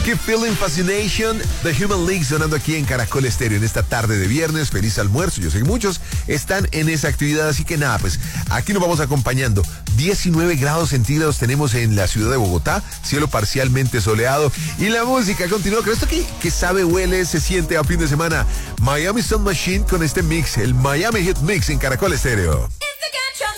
Keep Feeling Fascination, The Human League sonando aquí en Caracol Estéreo en esta tarde de viernes. Feliz almuerzo. Yo sé que muchos están en esa actividad, así que nada, pues aquí nos vamos acompañando. 19 grados centígrados tenemos en la ciudad de Bogotá, cielo parcialmente soleado y la música continúa con esto que sabe, huele, se siente a fin de semana. Miami Sound Machine con este mix, el Miami Hit Mix en Caracol Estéreo.